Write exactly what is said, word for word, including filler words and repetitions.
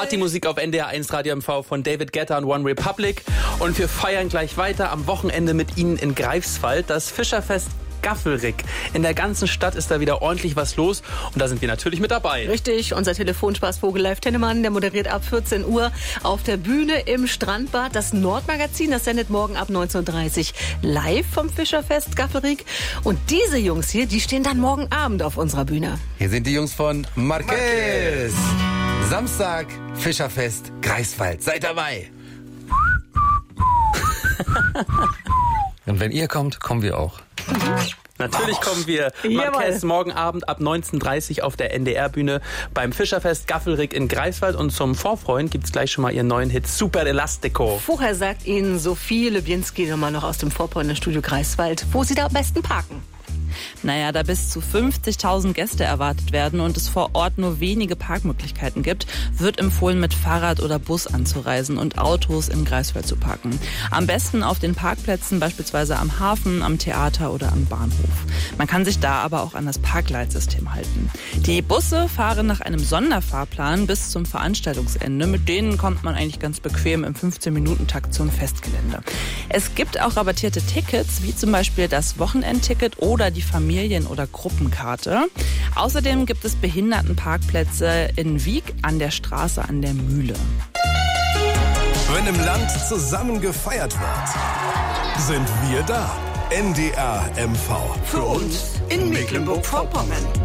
Partymusik auf N D R eins Radio M V von David Guetta und One Republic. Und wir feiern gleich weiter am Wochenende mit Ihnen in Greifswald das Fischerfest Gaffelrig. In der ganzen Stadt ist da wieder ordentlich was los und da sind wir natürlich mit dabei. Richtig, unser Telefonspaßvogel Live Tennemann, der moderiert ab vierzehn Uhr auf der Bühne im Strandbad. Das Nordmagazin, das sendet morgen ab neunzehn Uhr dreißig live vom Fischerfest Gaffelrig. Und diese Jungs hier, die stehen dann morgen Abend auf unserer Bühne. Hier sind die Jungs von Marquez. Samstag, Fischerfest Greifswald. Seid dabei. Und wenn ihr kommt, kommen wir auch. Natürlich kommen wir. Marquez morgen Abend ab neunzehn Uhr dreißig auf der N D R-Bühne beim Fischerfest Gaffelrig in Greifswald. Und zum Vorfreuen gibt's gleich schon mal ihren neuen Hit Super Elastico. Vorher sagt Ihnen Sophie Lübinski nochmal noch aus dem Vorpommern-Studio Greifswald, wo Sie da am besten parken. Naja, da bis zu fünfzigtausend Gäste erwartet werden und es vor Ort nur wenige Parkmöglichkeiten gibt, wird empfohlen, mit Fahrrad oder Bus anzureisen und Autos in Greifswald zu parken. Am besten auf den Parkplätzen, beispielsweise am Hafen, am Theater oder am Bahnhof. Man kann sich da aber auch an das Parkleitsystem halten. Die Busse fahren nach einem Sonderfahrplan bis zum Veranstaltungsende. Mit denen kommt man eigentlich ganz bequem im fünfzehn-Minuten-Takt zum Festgelände. Es gibt auch rabattierte Tickets, wie zum Beispiel das Wochenendticket oder die Familien- oder Gruppenkarte. Außerdem gibt es Behindertenparkplätze in Wiek an der Straße an der Mühle. Wenn im Land zusammen gefeiert wird, sind wir da. N D R M V. Für uns in Mecklenburg-Vorpommern.